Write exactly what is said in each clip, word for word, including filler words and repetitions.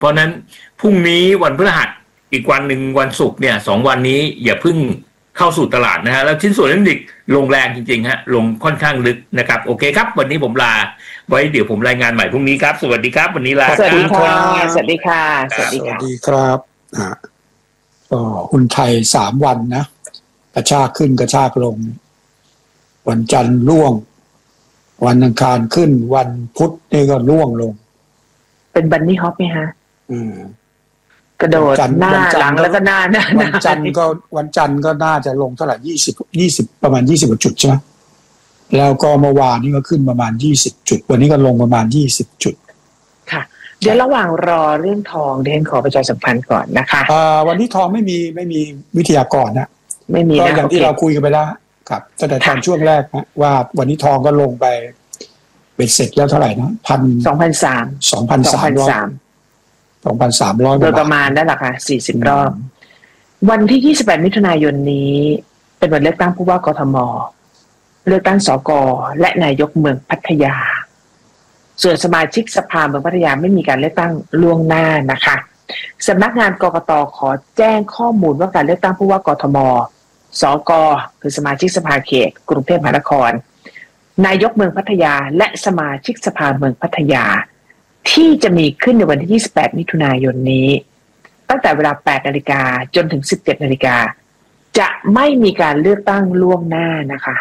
เพราะนั้นพรุ่งนี้วันพฤหัสอีกวันหนึ่งวันศุกร์เนี่ยสองวันนี้อย่าเพิ่งเข้าสู่ตลาดนะฮะแล้วชิ้นส่วนอิเล็กทรอนิกส์ลงแรงจริงๆฮะลงค่อนข้างลึกนะครับโอเคครับวันนี้ผมลาไว้เดี๋ยวผมรายงานใหม่พรุ่งนี้ครับสวัสดีครับวันนี้ลาสวัสดีค่ะสวัสดีค่ะสวัสดีครับอ่าก็หุ้นไทยสามวันนะกระชากขึ้นกระชากลงวันจันทร์ร่วงวันอังคารขึ้นวันพุธนี่ก็ร่วงลงเป็นบันนี่ฮอปไหมฮะอืมกระโดดหน้าหลังแล้วก็หน้าหน้าวันจันทร์ก็วันจันทร์ก็น่าจะลงเท่าไหร่ยี่สิบยี่สิบประมาณยี่สิบกว่าจุดใช่ไหมแล้วก็เมื่อวานนี้ก็ขึ้นประมาณยี่สิบจุดวันนี้ก็ลงประมาณยี่สิบจุดค่ะเดี๋ยวระหว่างรอเรื่องทองเดี๋ยวขอประชาสัมพันธ์ก่อนนะคะอ่าวันนี้ทองไม่มีไม่มีวิทยากรนะไม่มีก็อย่างที่เราคุยกันไปแล้วครับตั้งแต่ตอนช่วงแรกนะว่าวันนี้ทองก็ลงไปเป็นเสร็จแล้วเท่าไหร่นะพันสองพันสามสองพันสามร้อยสองพันสามร้อยโดยประมาณนั่นแหละค่ะสี่สิบรอบวันที่ยี่สิบแปดมิถุนายนนี้เป็นวันเลือกตั้งผู้ว่ากทมเลือกตั้งสกและนายกเมืองพัทยาส่วนสมาชิกสภาเมืองพัทยาไม่มีการเลือกตั้งล่วงหน้านะคะสำนักงานกกต.ขอแจ้งข้อมูลว่าการเลือกตั้งผู้ว่ากทมสกคือสมาชิกสภาเขตกรุงเทพมหานครนายกเมืองพัทยาและสมาชิกสภาเมืองพัทยาที่จะมีขึ้นในวันที่ยี่สิบแปดมิถุนายนนี้ตั้งแต่เวลาแปดนาฬิกาจนถึงสิบเจ็ดนาฬิกาจะไม่มีการเลือกตั้งล่วงหน้านะคะ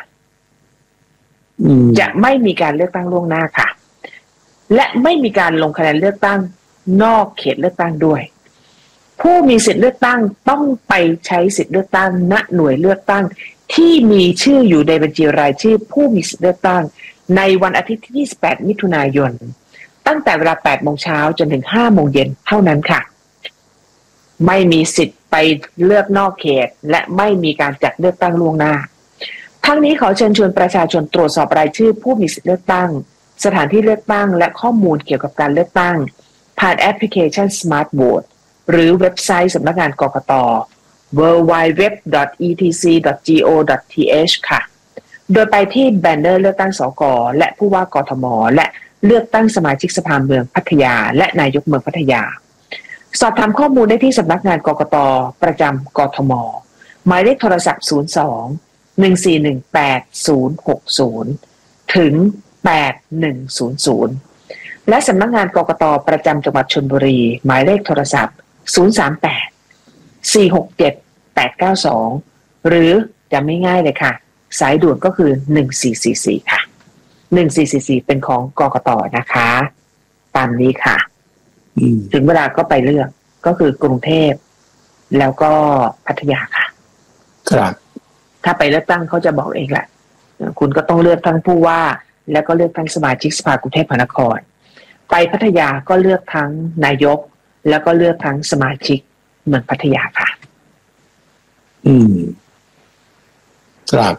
จะไม่มีการเลือกตั้งล่วงหน้าค่ะและไม่มีการลงคะแนนเลือกตั้งนอกเขตเลือกตั้งด้วยผู้มีสิทธิ์เลือกตั้งต้องไปใช้สิทธิ์เลือกตั้งณหน่วยเลือกตั้งที่มีชื่ออยู่ในบัญชีรายชื่อผู้มีสิทธิ์เลือกตั้งในวันอาทิตย์ที่ยี่สิบแปดมิถุนายนตั้งแต่เวลาแปดโมงเช้าจนถึงห้าโมงเย็นเท่านั้นค่ะไม่มีสิทธิ์ไปเลือกนอกเขตและไม่มีการจัดเลือกตั้งล่วงหน้าทั้งนี้ขอเชิญชวนประชาชนตรวจสอบรายชื่อผู้มีสิทธิ์เลือกตั้งสถานที่เลือกตั้งและข้อมูลเกี่ยวกับการเลือกตั้งผ่านแอปพลิเคชัน Smart Vote หรือเว็บไซต์สำนักงานกกต ดับเบิลยู ดับเบิลยู ดับเบิลยู ดอท อี ที ซี ดอท จี โอ ดอท ที เอช ค่ะโดยไปที่แบนเนอร์เลือกตั้งสกและผู้ว่ากทมและเลือกตั้งสมาชิกสภาเมืองพัทยาและนายกเมืองพัทยาสอบถามข้อมูลได้ที่สำนักงานกกตประจำกทมหมายเลขโทรศัพท์ศูนย์ สอง หนึ่ง สี่ หนึ่ง แปด ศูนย์ หก ศูนย์ถึงแปด หนึ่ง ศูนย์ ศูนย์และสำนักงานกกตประจำจังหวัดชลบุรีหมายเลขโทรศัพท์ศูนย์ สาม แปด สี่ หก เจ็ด แปด เก้า สองหรือจำไม่ง่ายเลยค่ะสายด่วนก็คือหนึ่ง สี่ สี่ สี่ค่ะหนึ่ง สี่ สี่ สี่เป็นของกกตนะคะตามนี้ค่ะถึงเวลาก็ไปเลือกก็คือกรุงเทพแล้วก็พัทยาค่ะครับถ้าไปเลือกตั้งเขาจะบอกเองแหละคุณก็ต้องเลือกทั้งผู้ว่าแล้วก็เลือกทั้งสมาชิกสภากรุงเทพมหานครไปพัทยาก็เลือกทั้งนายกแล้วก็เลือกทั้งสมาชิกเมืองพัทยาค่ะอืมครับ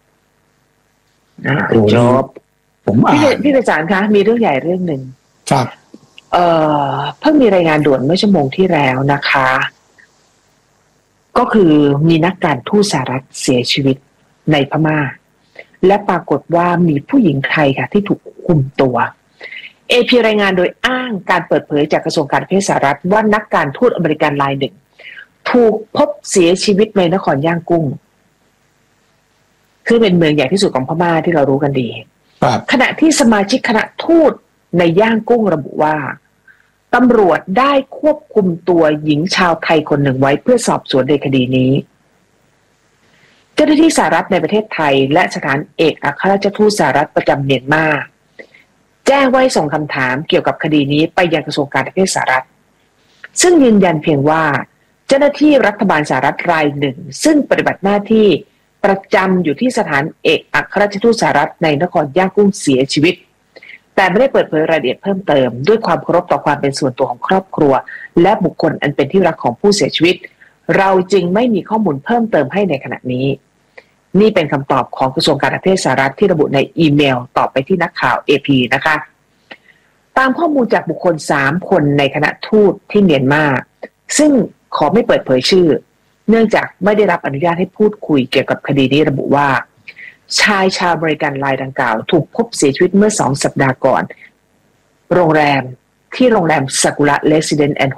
จบผมอ่านพี่พี่ประสานคะมีเรื่องใหญ่เรื่องหนึ่งครับเอ่อเพิ่งมีรายงานด่วนเมื่อชั่วโมงที่แล้วนะคะก็คือมีนักการทูตสหรัฐเสียชีวิตในพม่าและปรากฏว่ามีผู้หญิงไทยค่ะที่ถูกคุมตัว เอ พี รายงานโดยอ้างการเปิดเผยจากกระทรวงการต่างประเทศสหรัฐว่านักการทูตอเมริกันรายหนึ่งถูกพบเสียชีวิตในนครย่างกุ้งคือเป็นเมืองใหญ่ที่สุดของพม่าที่เรารู้กันดีขณะที่สมาชิกคณะทูตในย่างกุ้งระบุว่าตำรวจได้ควบคุมตัวหญิงชาวไทยคนหนึ่งไว้เพื่อสอบสวนในคดีนี้เจ้าหน้าที่สหรัฐในประเทศไทยและสถานเอกอัครราชทูตสหรัฐประจำเมียนมาแจ้งไว้ส่งคำถามเกี่ยวกับคดีนี้ไปยังกระทรวงการต่างประเทศสหรัฐซึ่งยืนยันเพียงว่าเจ้าหน้าที่รัฐบาลสหรัฐรายหนึ่งซึ่งปฏิบัติหน้าที่ประจำอยู่ที่สถานเอกอัครราชทูตสหรัฐในนครย่างกุ้งเสียชีวิตแต่ไม่ได้เปิดเผยรายละเอียดเพิ่มเติมด้วยความเคารพต่อความเป็นส่วนตัวของครอบครัวและบุคคลอันเป็นที่รักของผู้เสียชีวิตเราจึงไม่มีข้อมูลเพิ่มเติมให้ในขณะนี้นี่เป็นคำตอบของกระทรวงการต่างประเทศสหรัฐที่ระบุในอีเมลตอบไปที่นักข่าว เอ พี นะคะตามข้อมูลจากบุคคลสามคนในคณะทูตที่เมียนมาซึ่งขอไม่เปิดเผยชื่อเนื่องจากไม่ได้รับอนุญาตให้พูดคุยเกี่ยวกับคดีนี้ระบุว่าชายชาวอเมริกันรายดังกล่าวถูกพบเสียชีวิตเมื่อสองสัปดาห์ก่อนโรงแรมที่โรงแรมซากุระเรสซิเดนซ์แอนด์